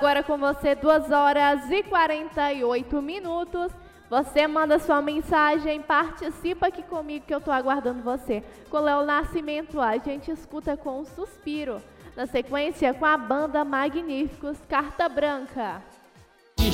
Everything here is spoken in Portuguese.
Agora com você, 2 horas e 48 minutos. Você manda sua mensagem, participa aqui comigo que eu tô aguardando você. Com Léo Nascimento, a gente escuta com um suspiro. Na sequência, com a banda Magníficos, Carta Branca.